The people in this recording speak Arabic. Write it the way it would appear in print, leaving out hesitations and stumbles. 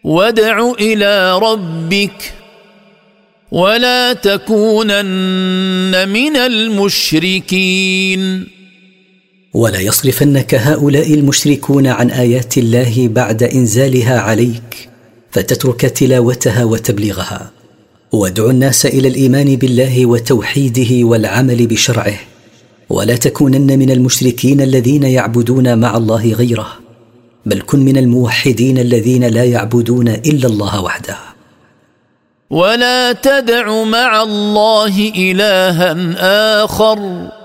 وادع إلى ربك ولا تكونن من المشركين. ولا يصرفنك هؤلاء المشركون عن آيات الله بعد إنزالها عليك فتترك تلاوتها وتبليغها. وادع الناس إلى الإيمان بالله وتوحيده والعمل بشرعه، ولا تكونن من المشركين الذين يعبدون مع الله غيره، بل كن من الموحدين الذين لا يعبدون إلا الله وحده. ولا تدع مع الله إلها آخر